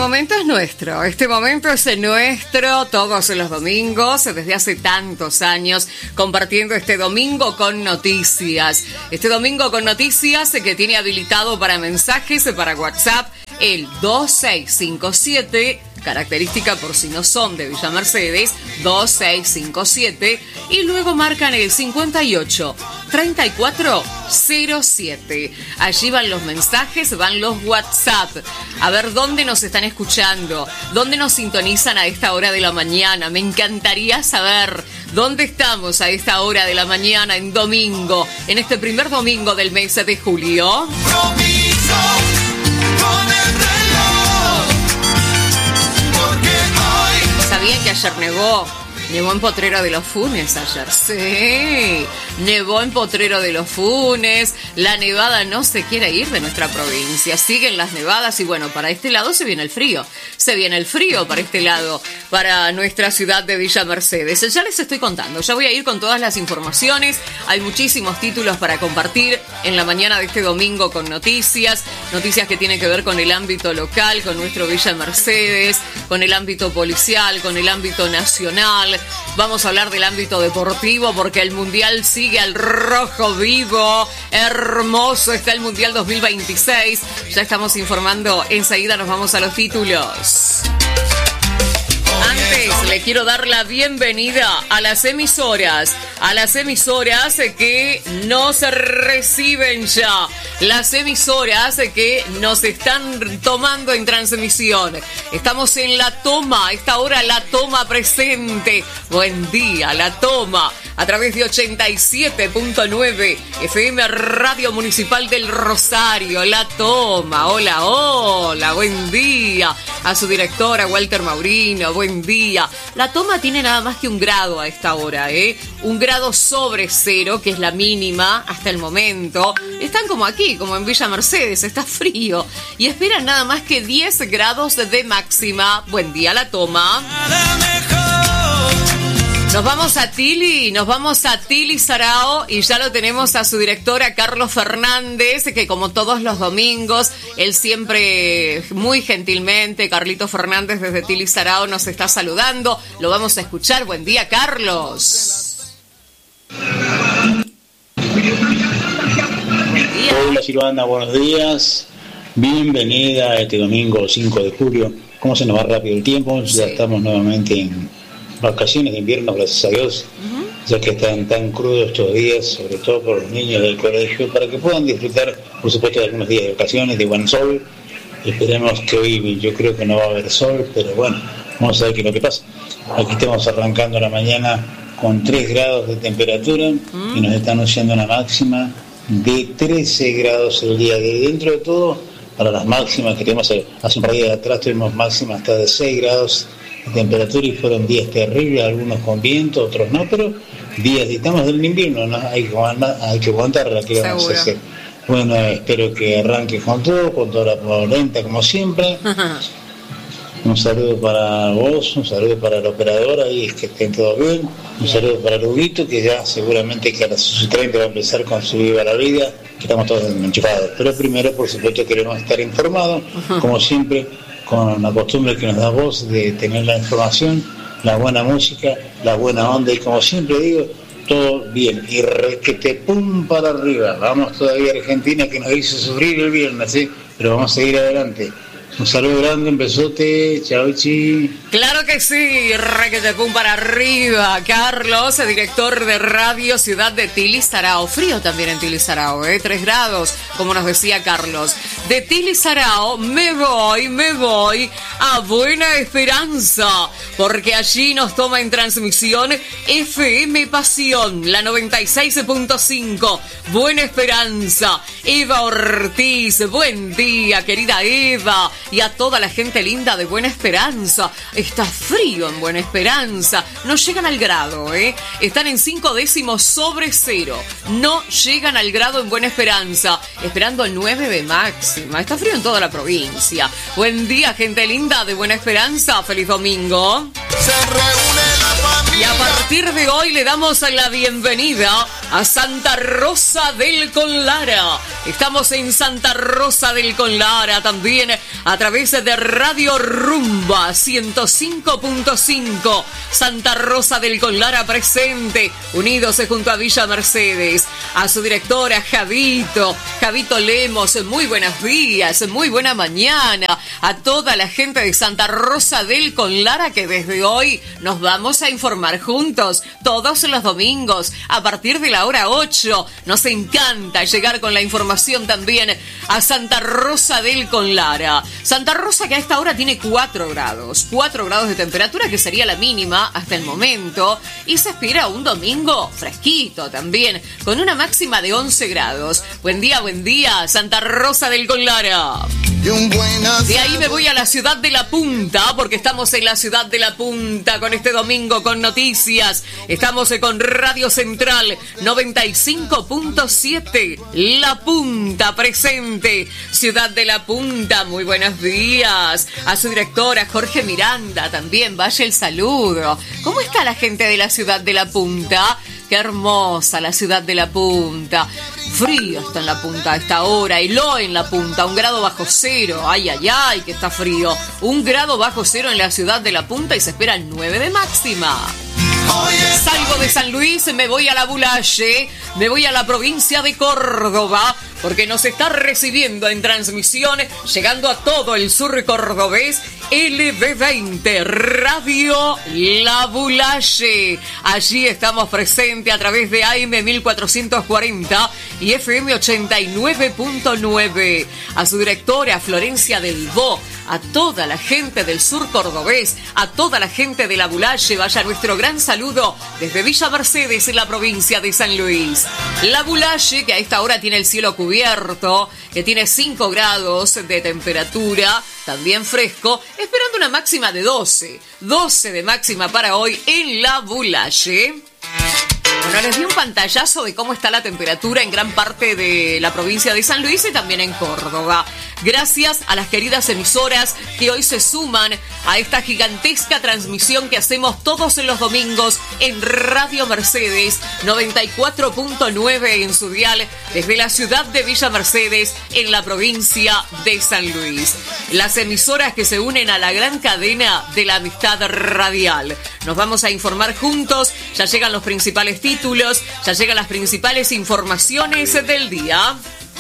momento es nuestro, este momento es nuestro todos los domingos, desde hace tantos años, compartiendo este domingo con noticias. Este domingo con noticias que tiene habilitado para mensajes, para WhatsApp, el 2657, característica por si no son de Villa Mercedes, 2657, y luego marcan el 58 3407. Allí van los mensajes, van los WhatsApp. A ver dónde nos están escuchando, dónde nos sintonizan a esta hora de la mañana. Me encantaría saber dónde estamos a esta hora de la mañana en domingo, en este primer domingo del mes de julio. ¿Sabían que ayer nevó? Nevó en Potrero de los Funes ayer, sí, nevó en Potrero de los Funes, la nevada no se quiere ir de nuestra provincia, siguen las nevadas y bueno, para este lado se viene el frío para este lado, para nuestra ciudad de Villa Mercedes. Ya les estoy contando, ya voy a ir con todas las informaciones, hay muchísimos títulos para compartir en la mañana de este domingo con noticias que tienen que ver con el ámbito local, con nuestro Villa Mercedes, con el ámbito policial, con el ámbito nacional. Vamos a hablar del ámbito deportivo porque el Mundial sigue al rojo vivo. Hermoso está el Mundial 2026. Ya estamos informando. Enseguida nos vamos a los títulos. Antes le quiero dar la bienvenida a las emisoras que nos reciben ya, las emisoras que nos están tomando en transmisión. Estamos en La Toma, a esta hora La Toma presente. Buen día, La Toma, a través de 87.9 FM Radio Municipal del Rosario. La Toma, hola, buen día. A su directora Walter Maurino, buen día. La Toma tiene nada más que 1 grado a esta hora, 1 grado sobre cero, que es la mínima hasta el momento. Están como aquí, como en Villa Mercedes, está frío. Y esperan nada más que 10 grados de máxima. Buen día, La Toma. Nos vamos a Tili Sarao y ya lo tenemos a su directora Carlos Fernández, que como todos los domingos, él siempre muy gentilmente, Carlito Fernández desde Tili Sarao nos está saludando. Lo vamos a escuchar. Buen día, Carlos. Buen día. Hola Silvana, buenos días. Bienvenida a este domingo 5 de julio. ¿Cómo se nos va rápido el tiempo? Sí. Ya estamos nuevamente en vacaciones de invierno, gracias a Dios, ya que están tan crudos estos días, sobre todo por los niños del colegio, para que puedan disfrutar, por supuesto, de algunos días de vacaciones, de buen sol. Esperemos que hoy, yo creo que no va a haber sol, pero bueno, vamos a ver qué es lo que pasa. Aquí estamos arrancando la mañana con 3 grados de temperatura y nos están anunciando una máxima de 13 grados el día de dentro de todo. Para las máximas que tenemos hace un par de días atrás, tuvimos máximas hasta de 6 grados de temperatura y fueron días terribles, algunos con viento, otros no, pero días, estamos en el invierno, ¿no? Hay que aguantarla, que vamos a hacer. Bueno, espero que arranque con todo, con toda la polenta como siempre. Un saludo para vos, un saludo para la operadora y que estén todos bien. Un saludo para Luguito, que ya seguramente que a las 30 va a empezar con su Viva la Vida, que estamos todos enchufados. Pero primero, por supuesto, queremos estar informados, como siempre, con la costumbre que nos da vos de tener la información, la buena música, la buena onda y como siempre digo, todo bien. Y requete pum para arriba. Vamos todavía a Argentina que nos hizo sufrir el viernes, ¿sí? Pero vamos a seguir adelante. Un saludo grande, un besote, chao chi. Claro que sí, requete pum para arriba. Carlos, director de Radio Ciudad de Tili Sarao. Frío también en Tili Sarao, 3 grados, como nos decía Carlos. De Tili Sarao me voy a Buena Esperanza, porque allí nos toma en transmisión FM Pasión, la 96.5. Buena Esperanza. Eva Ortiz, buen día, querida Eva. Y a toda la gente linda de Buena Esperanza. Está frío en Buena Esperanza. No llegan al grado, Están en 5 décimos sobre cero. No llegan al grado en Buena Esperanza. Esperando el 9 de máxima. Está frío en toda la provincia. Buen día, gente linda de Buena Esperanza. Feliz domingo. Se reúne la familia. Y a partir de hoy le damos la bienvenida a Santa Rosa del Conlara. Estamos en Santa Rosa del Conlara también, a través de Radio Rumba 105.5. Santa Rosa del Conlara presente, unidos junto a Villa Mercedes. A su directora Javito Lemos, muy buenos días, muy buena mañana. A toda la gente de Santa Rosa del Conlara, que desde hoy nos vamos a informar juntos todos los domingos a partir de la hora 8. Nos encanta llegar con la información también a Santa Rosa del Conlara. Santa Rosa, que a esta hora tiene 4 grados de temperatura, que sería la mínima hasta el momento, y se espera un domingo fresquito también, con una máxima de 11 grados. Buen día, Santa Rosa del Conlara. De ahí me voy a la ciudad de La Punta, porque estamos en la ciudad de La Punta con este domingo con noticias. Estamos con Radio Central 95.7, La Punta presente. Ciudad de La Punta, muy buenos días. A su directora Jorge Miranda también, vaya el saludo. ¿Cómo está la gente de la ciudad de La Punta? Qué hermosa la ciudad de La Punta. Frío está en La Punta a esta hora. Heló en La Punta, 1 grado bajo cero. Ay, que está frío. 1 grado bajo cero en la ciudad de La Punta y se espera 9 de máxima. Salgo de San Luis, me voy a La Bulaye, me voy a la provincia de Córdoba, porque nos está recibiendo en transmisión, llegando a todo el sur cordobés, LB20, Radio La Bulaye. Allí estamos presentes a través de AM 1440 y FM 89.9. A su directora Florencia Del Bo, a toda la gente del sur cordobés, a toda la gente de La Bulaye, vaya nuestro gran saludo desde Villa Mercedes, en la provincia de San Luis. La Bulaye, que a esta hora tiene el cielo cubierto, que tiene 5 grados de temperatura, también fresco, esperando una máxima de 12 de máxima para hoy en La Bulaye. Bueno, les di un pantallazo de cómo está la temperatura en gran parte de la provincia de San Luis y también en Córdoba. Gracias a las queridas emisoras que hoy se suman a esta gigantesca transmisión que hacemos todos los domingos en Radio Mercedes 94.9 en su dial desde la ciudad de Villa Mercedes en la provincia de San Luis. Las emisoras que se unen a la gran cadena de la amistad radial. Nos vamos a informar juntos, ya llegan los principales títulos, ya llegan las principales informaciones del día.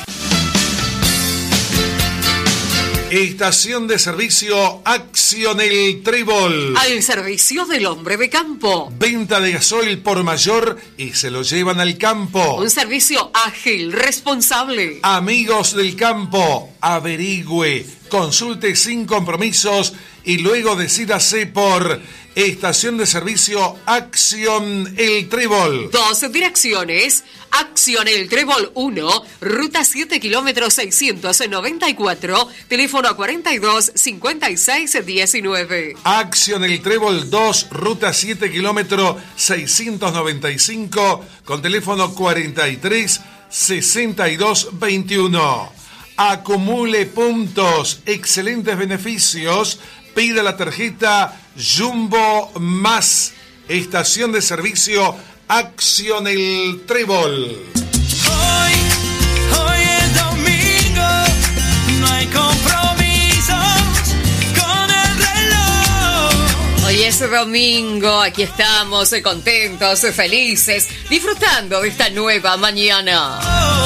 Estación de servicio Acción El Trébol. Al servicio del hombre de campo. Venta de gasoil por mayor y se lo llevan al campo. Un servicio ágil, responsable. Amigos del campo, averigüe, consulte sin compromisos y luego decídase por Estación de servicio Acción El Trébol. 2 direcciones. Acción El Trébol 1, ruta 7 kilómetros 694, teléfono 42 56 19. Acción El Trébol 2, ruta 7 kilómetros 695, con teléfono 43 62 21. Acumule puntos, excelentes beneficios. Pida la tarjeta Jumbo Más. Estación de servicio Acción El Trébol. Hoy es domingo, no hay compromisos con el reloj. Hoy es domingo, aquí estamos contentos, felices, disfrutando de esta nueva mañana.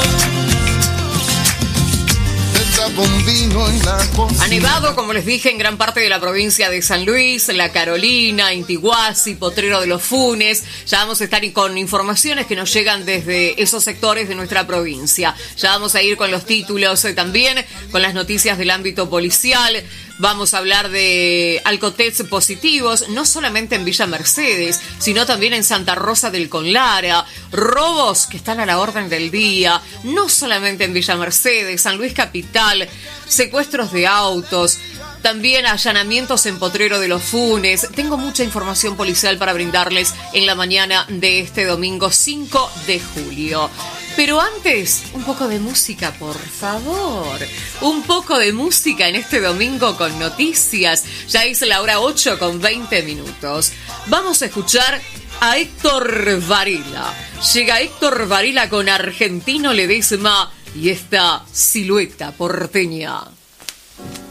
Ha nevado, como les dije, en gran parte de la provincia de San Luis, La Carolina, Intiguasi, Potrero de los Funes. Ya vamos a estar con informaciones que nos llegan desde esos sectores de nuestra provincia. Ya vamos a ir con los títulos también, con las noticias del ámbito policial. Vamos a hablar de alcotests positivos, no solamente en Villa Mercedes, sino también en Santa Rosa del Conlara. Robos que están a la orden del día, no solamente en Villa Mercedes, San Luis Capital, secuestros de autos, también allanamientos en Potrero de los Funes. Tengo mucha información policial para brindarles en la mañana de este domingo 5 de julio. Pero antes, un poco de música, por favor. Un poco de música en este domingo con noticias. Ya es la hora 8:20. Vamos a escuchar a Héctor Varela. Llega Héctor Varela con Argentino Ledesma y esta silueta porteña.